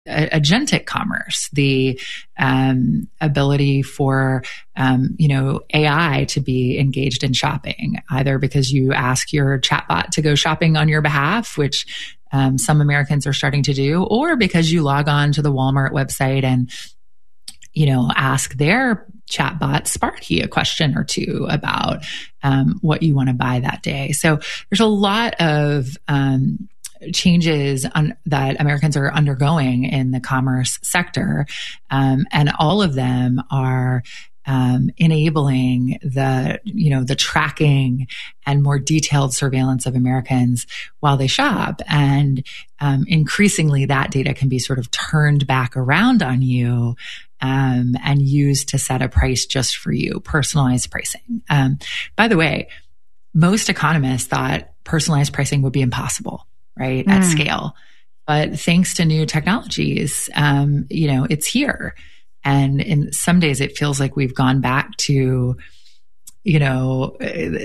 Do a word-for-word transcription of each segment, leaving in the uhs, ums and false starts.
agentic commerce, the um, ability for, um, you know, A I to be engaged in shopping, either because you ask your chatbot to go shopping on your behalf, which um, some Americans are starting to do, or because you log on to the Walmart website and, you know, ask their chatbot Sparky a question or two about um, what you want to buy that day. So there's a lot of um, changes on, that Americans are undergoing in the commerce sector. Um, and all of them are um, enabling the, you know, the tracking and more detailed surveillance of Americans while they shop. And um, increasingly that data can be sort of turned back around on you um, and used to set a price just for you, personalized pricing. Um, by the way, most economists thought personalized pricing would be impossible. Right, mm. at scale. But thanks to new technologies, um, you know, it's here. And in some days it feels like we've gone back to, you know,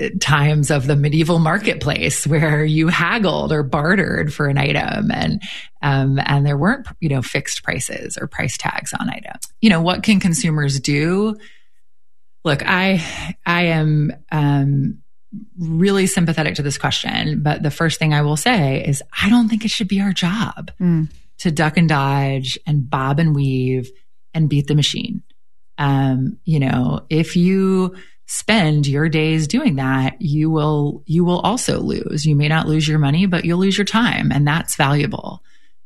times of the medieval marketplace where you haggled or bartered for an item, and um, and there weren't, you know, fixed prices or price tags on items. You know, what can consumers do? Look, I I am um really sympathetic to this question, but the first thing I will say is I don't think it should be our job mm. to duck and dodge and bob and weave and beat the machine. Um, you know, if you spend your days doing that, you will you will also lose. You may not lose your money, but you'll lose your time, and that's valuable.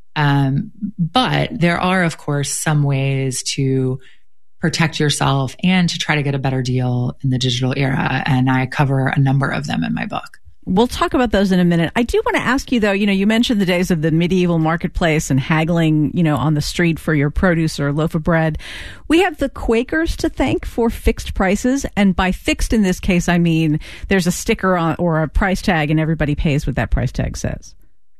Um, but there are, of course, some ways to protect yourself and to try to get a better deal in the digital era. And I cover a number of them in my book. We'll talk about those in a minute. I do want to ask you, though, you know, you mentioned the days of the medieval marketplace and haggling, you know, on the street for your produce or a loaf of bread. We have the Quakers to thank for fixed prices. And by fixed in this case, I mean there's a sticker on or a price tag and everybody pays what that price tag says.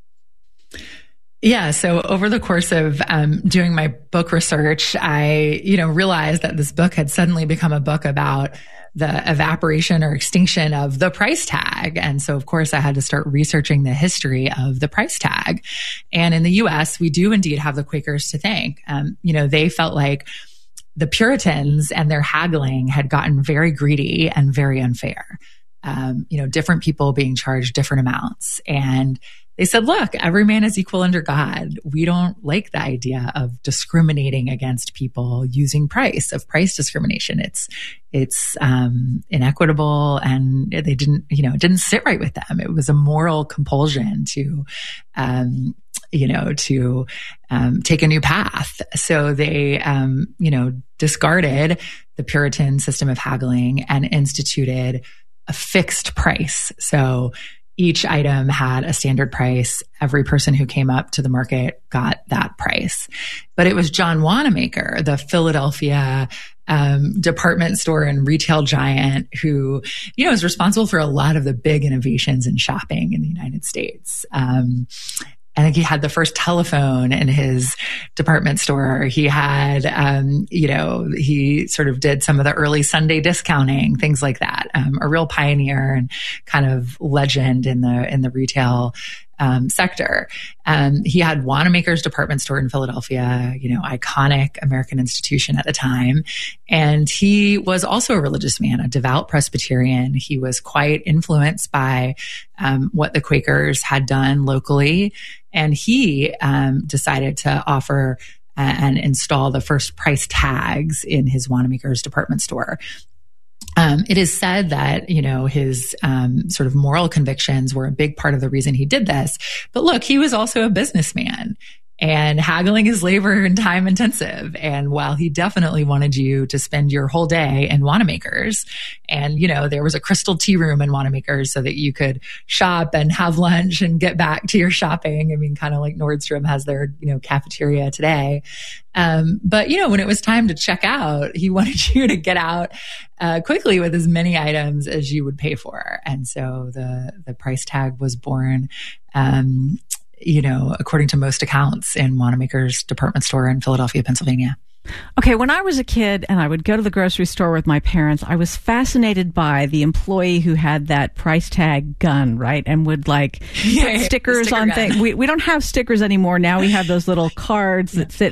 Yeah. So over the course of um, doing my book research, I, you know, realized that this book had suddenly become a book about the evaporation or extinction of the price tag. And so, of course, I had to start researching the history of the price tag. And in the U S, we do indeed have the Quakers to thank. Um, you know, they felt like the Puritans and their haggling had gotten very greedy and very unfair. Um, you know, different people being charged different amounts. And they said, look, every man is equal under God. We don't like the idea of discriminating against people using price, of price discrimination. It's, it's, um, inequitable, and they didn't, you know, it didn't sit right with them. It was a moral compulsion to, um, you know, to, um, take a new path. So they, um, you know, discarded the Puritan system of haggling and instituted a fixed price. So each item had a standard price. Every person who came up to the market got that price. But it was John Wanamaker, the Philadelphia um, department store and retail giant, who, you know, is responsible for a lot of the big innovations in shopping in the United States. Um, I think he had the first telephone in his department store. He had, um, you know, he sort of did some of the early Sunday discounting, things like that. Um, a real pioneer and kind of legend in the in the retail um, sector. Um, he had Wanamaker's department store in Philadelphia, you know, iconic American institution at the time. And he was also a religious man, a devout Presbyterian. He was quite influenced by um, what the Quakers had done locally. And he um, decided to offer and install the first price tags in his Wanamaker's department store. Um, it is said that, you know, his um, sort of moral convictions were a big part of the reason he did this. But look, he was also a businessman. And haggling is labor and time intensive. And while he definitely wanted you to spend your whole day in Wanamaker's, and, you know, there was a crystal tea room in Wanamaker's so that you could shop and have lunch and get back to your shopping. I mean, kind of like Nordstrom has their, you know, cafeteria today. Um, but, you know, when it was time to check out, he wanted you to get out uh, quickly with as many items as you would pay for. And so the, the price tag was born, um, you know, according to most accounts, in Wanamaker's department store in Philadelphia, Pennsylvania. Okay, when I was a kid and I would go to the grocery store with my parents, I was fascinated by the employee who had that price tag gun, right? And would like Yeah, put stickers sticker on gun. things. We we don't have stickers anymore. Now we have those little cards that sit